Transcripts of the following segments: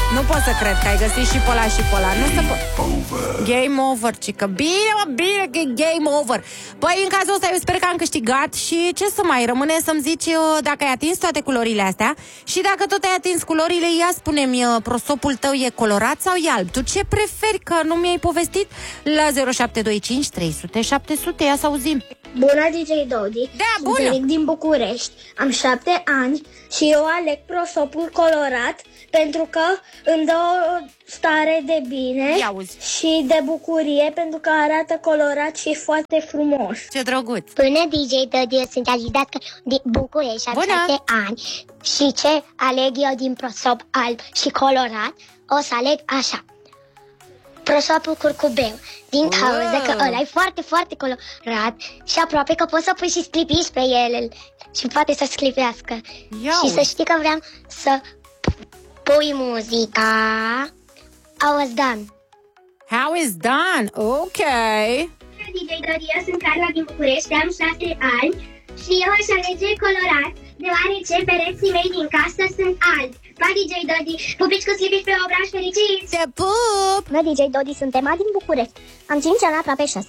Nu pot să cred că ai găsit și pe ăla și pe ăla. Nu se Game over, cică. Bine că e game over. Păi, în cazul ăsta eu sper că am câștigat. Și ce să mai rămâne să-mi zici dacă ai atins toate culorile astea. Și dacă tot ai atins culorile, ia spune-mi, prosopul tău e colorat sau e alb? Tu ce preferi, că nu mi-ai povestit? La 0725 300 700, ia să auzim. Bună, DJ Dodi. Da, bună. Sunt Eric din București. Am 7 ani și eu aleg prosopul colorat pentru că îmi dă o stare de bine și de bucurie, pentru că arată colorat și foarte frumos. Ce drăguț. Bună, DJ Dodi, eu sunt Alidatca din București, am 7 ani. Și ce aleg eu din prosop alb și colorat? O să aleg așa: prosopul curcubeu, din cauza că ăla e foarte, foarte colorat și aproape că poți să pui și sclipici pe el și poate să sclipească. Și să știi că vreau să pui muzica How is done. How is done? Ok. DJ Dodi, eu sunt Carla din București, am 6 ani și eu aș alege colorat, deoarece pereții mei din casă sunt albi. Pa, DJ Dodi, pupici cu slipici pe obraj, fericiți! Te pup! Bună, DJ Dodi, sunt Emma din București. Am 5 ani, aproape 6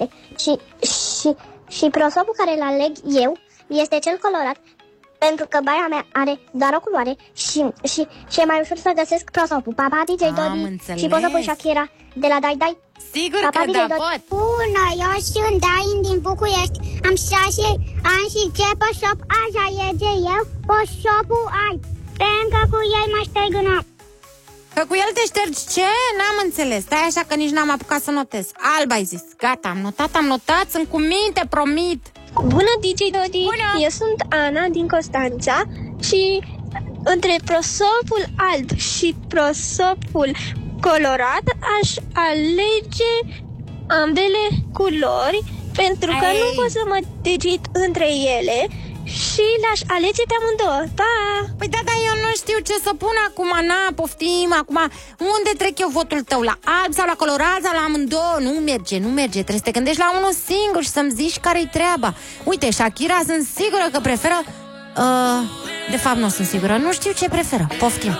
și prosopul care îl aleg eu este cel colorat, pentru că baia mea are doar o culoare și e mai ușor să găsesc prosopul. Pa, DJ Dodi! Și poți să pui Shakira de la Dai Dai? Sigur că da, pot! Bună, eu sunt Dain din București, am 6 ani și ce prosop aș alege eu? Prosopul alb, pentru că cu el mă șterg în apă. Că cu el te ștergi ce? N-am înțeles. Stai așa că nici n-am apucat să notez. Alb ai zis. Gata, am notat, sunt cu minte, promit. Bună, DJ Dodi! Bună! Eu sunt Ana din Constanța și între prosopul alb și prosopul colorat aș alege ambele culori, pentru că nu pot să mă decid între ele și le-aș alege pe amândouă. Pa! Păi da, dar eu nu știu ce să pun acum. Poftim acum. Unde trec eu votul tău? La alb sau la colorat sau la amândouă? Nu merge. Trebuie să te gândești la unul singur și să-mi zici care-i treaba. Uite, Shakira sunt sigură că preferă... De fapt nu sunt sigură. Nu știu ce preferă. Poftim.